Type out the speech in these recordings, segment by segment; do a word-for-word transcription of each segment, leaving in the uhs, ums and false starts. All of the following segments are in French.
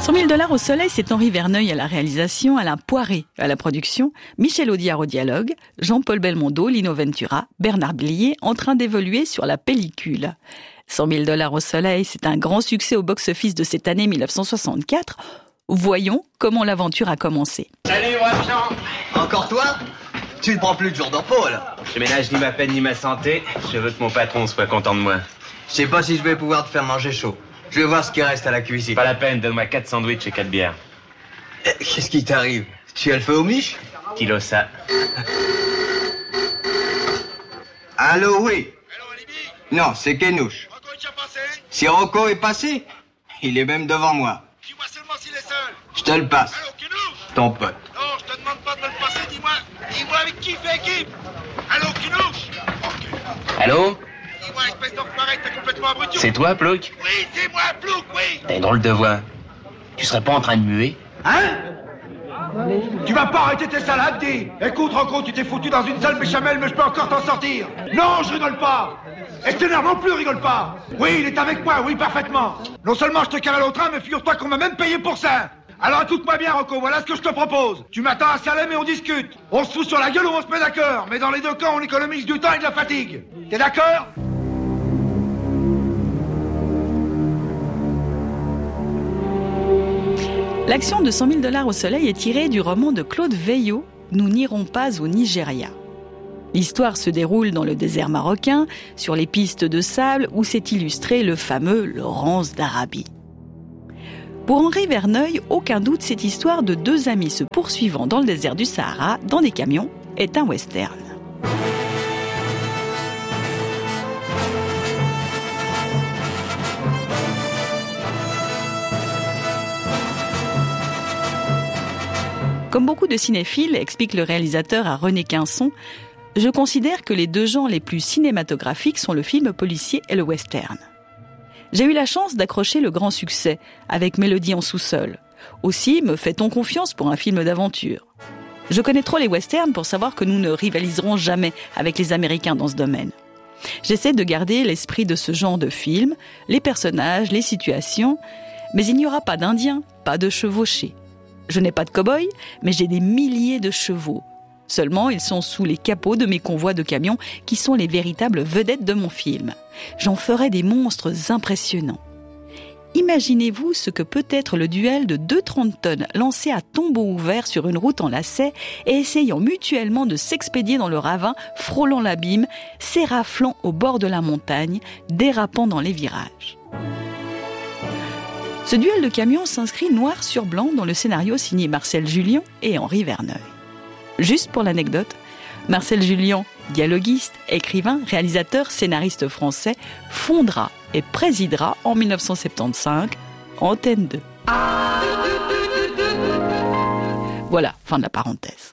cent mille dollars au soleil, c'est Henri Verneuil à la réalisation, Alain Poiré à la production, Michel Audiard au dialogue, Jean-Paul Belmondo, Lino Ventura, Bernard Blier en train d'évoluer sur la pellicule. cent mille dollars au soleil, c'est un grand succès au box-office de cette année mille neuf cent soixante-quatre. Voyons comment l'aventure a commencé. Salut, Rochon. Encore toi? Tu ne prends plus de jour de repos, là. Je ménage ni ma peine ni ma santé. Je veux que mon patron soit content de moi. Je sais pas si je vais pouvoir te faire manger chaud. Je vais voir ce qui reste à la cuisine. Pas la peine, donne-moi quatre sandwichs et quatre bières. Qu'est-ce qui t'arrive? Tu as le feu au mich? Kilo ça. Allô, oui. Non, c'est Kenouche. Si Rocco est passé, il est même devant moi. Dis-moi seulement s'il est seul. Je te le passe. Allô, Kenouche? Ton pote. Non, je te demande pas de me le passer, dis-moi. Dis-moi avec qui fait équipe. Allô, Kenouche? Allô? Dis-moi, espèce d'enfoiré, t'es complètement abruti. C'est toi, Plouc? Oui, c'est moi, Plouc, oui. T'as une drôle de voix. Tu serais pas en train de muer? Hein? Tu vas pas arrêter tes salades, dis. Écoute, Rocco, tu t'es foutu dans une sale béchamel, mais je peux encore t'en sortir. Non, je rigole pas. Et Ténère non plus rigole pas. Oui, il est avec moi, oui, parfaitement. Non seulement je te carre au train, mais figure-toi qu'on m'a même payé pour ça. Alors écoute-moi bien, Rocco, voilà ce que je te propose. Tu m'attends à Salem et on discute. On se fout sur la gueule ou on se met d'accord. Mais dans les deux cas, on économise du temps et de la fatigue. T'es d'accord? L'action de cent mille dollars au soleil est tirée du roman de Claude Veillot, Nous n'irons pas au Nigeria. L'histoire se déroule dans le désert marocain, sur les pistes de sable où s'est illustré le fameux Laurence d'Arabie. Pour Henri Verneuil, aucun doute, cette histoire de deux amis se poursuivant dans le désert du Sahara, dans des camions, est un western. Comme beaucoup de cinéphiles, explique le réalisateur à René Quinson, je considère que les deux genres les plus cinématographiques sont le film policier et le western. J'ai eu la chance d'accrocher le grand succès avec Mélodie en sous-sol. Aussi me fait-on confiance pour un film d'aventure. Je connais trop les westerns pour savoir que nous ne rivaliserons jamais avec les Américains dans ce domaine. J'essaie de garder l'esprit de ce genre de film, les personnages, les situations, mais il n'y aura pas d'Indiens, pas de chevauchés. Je n'ai pas de cow-boy, mais j'ai des milliers de chevaux. Seulement, ils sont sous les capots de mes convois de camions qui sont les véritables vedettes de mon film. J'en ferai des monstres impressionnants. Imaginez-vous ce que peut être le duel de deux trente tonnes lancés à tombeau ouvert sur une route en lacets et essayant mutuellement de s'expédier dans le ravin, frôlant l'abîme, s'éraflant au bord de la montagne, dérapant dans les virages. Ce duel de camions s'inscrit noir sur blanc dans le scénario signé Marcel Julien et Henri Verneuil. Juste pour l'anecdote, Marcel Julien, dialoguiste, écrivain, réalisateur, scénariste français, fondera et présidera en dix-neuf cent soixante-quinze Antenne deux. Voilà, fin de la parenthèse.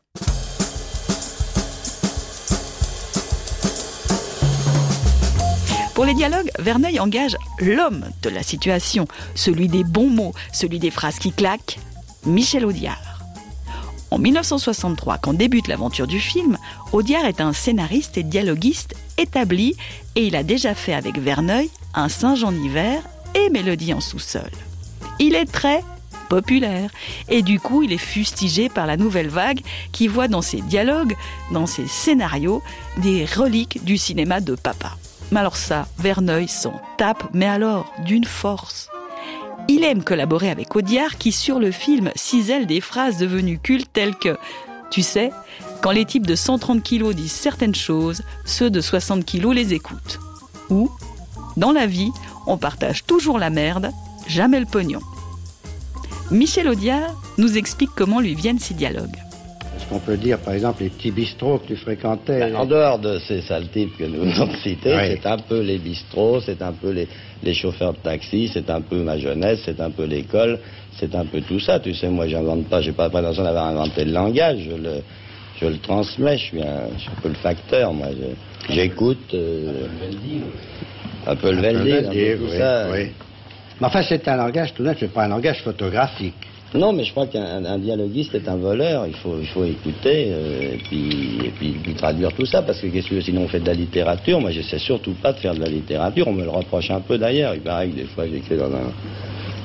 Pour les dialogues, Verneuil engage l'homme de la situation, celui des bons mots, celui des phrases qui claquent, Michel Audiard. En dix-neuf cent soixante-trois, quand débute l'aventure du film, Audiard est un scénariste et dialoguiste établi et il a déjà fait avec Verneuil un Singe en hiver et Mélodie en sous-sol. Il est très populaire et du coup il est fustigé par la nouvelle vague qui voit dans ses dialogues, dans ses scénarios, des reliques du cinéma de papa. Mais alors ça, Verneuil s'en tape, mais alors d'une force. Il aime collaborer avec Audiard qui, sur le film, cisèle des phrases devenues cultes telles que « Tu sais, quand les types de cent trente kilos disent certaines choses, ceux de soixante kilos les écoutent. » Ou « Dans la vie, on partage toujours la merde, jamais le pognon. » Michel Audiard nous explique comment lui viennent ces dialogues. Est-ce qu'on peut dire, par exemple, les petits bistrots que tu fréquentais? En dehors de ces sales types que nous avons cités, oui. C'est un peu les bistrots, c'est un peu les, les chauffeurs de taxi, c'est un peu ma jeunesse, c'est un peu l'école, c'est un peu tout ça. Tu sais, moi, j'invente pas, j'ai pas la prétention d'avoir inventé le langage, je le, je le transmets, je suis un, je suis un peu le facteur, moi. Je, j'écoute, euh, un peu le veldiv, un peu tout oui, ça. Oui. Mais enfin, c'est un langage, tout de même, c'est pas un langage photographique. Non, mais je crois qu'un un dialoguiste est un voleur. Il faut, il faut écouter euh, et, puis, et puis, puis traduire tout ça. Parce que qu'est-ce que sinon on fait de la littérature. Moi, j'essaie surtout pas de faire de la littérature. On me le reproche un peu d'ailleurs. Il paraît que des fois j'écris dans un,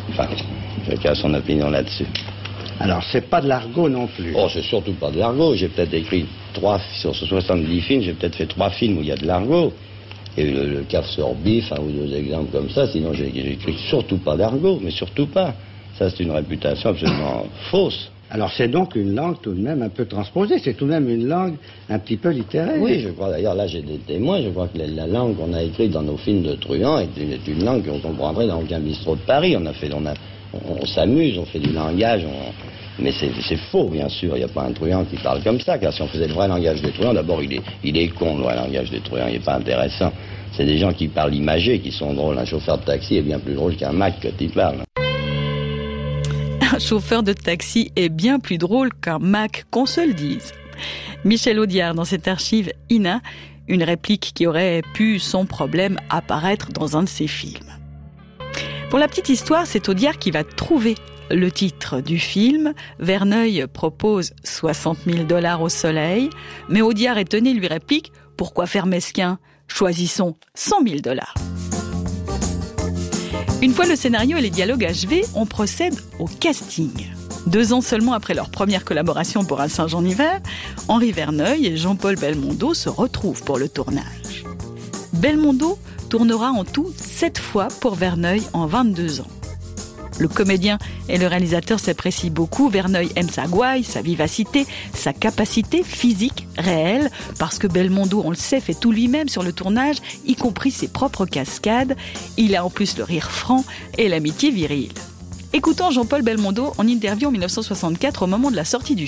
Enfin, chacun a son opinion là-dessus. Alors, c'est pas de l'argot non plus. Oh, c'est surtout pas de l'argot. J'ai peut-être écrit trois, sur soixante-dix films, j'ai peut-être fait trois films où il y a de l'argot. Et le, le caf sur bif, un ou deux exemples comme ça, sinon j'ai, j'ai écrit surtout pas d'argot, mais surtout pas. Ça, c'est une réputation absolument fausse. Alors, c'est donc une langue tout de même un peu transposée, c'est tout de même une langue un petit peu littéraire. Oui, je crois, d'ailleurs, là, j'ai des témoins, je crois que la, la langue qu'on a écrite dans nos films de truands est une, est une langue qu'on comprendrait dans aucun bistrot de Paris. On a fait, on a, on, on s'amuse, on fait du langage, on, mais c'est, c'est faux, bien sûr, il n'y a pas un truand qui parle comme ça, car si on faisait le vrai langage des truands, d'abord, il est, il est con, le vrai langage des truands, il n'est pas intéressant. C'est des gens qui parlent imagé, qui sont drôles. Un chauffeur de taxi est bien plus drôle qu'un Mac quand il parle. Un chauffeur de taxi est bien plus drôle qu'un Mac, qu'on se le dise. Michel Audiard, dans cette archive I N A, une réplique qui aurait pu, sans problème, apparaître dans un de ses films. Pour la petite histoire, c'est Audiard qui va trouver le titre du film. Verneuil propose soixante mille dollars au soleil, mais Audiard étonné lui réplique « Pourquoi faire mesquin ? Choisissons cent mille dollars ». Une fois le scénario et les dialogues achevés, on procède au casting. Deux ans seulement après leur première collaboration pour Un singe en hiver, Henri Verneuil et Jean-Paul Belmondo se retrouvent pour le tournage. Belmondo tournera en tout sept fois pour Verneuil en vingt-deux ans. Le comédien et le réalisateur s'apprécient beaucoup. Verneuil aime sa gouaille, sa vivacité, sa capacité physique réelle, parce que Belmondo, on le sait, fait tout lui-même sur le tournage, y compris ses propres cascades. Il a en plus le rire franc et l'amitié virile. Écoutons Jean-Paul Belmondo en interview en dix-neuf cent soixante-quatre au moment de la sortie du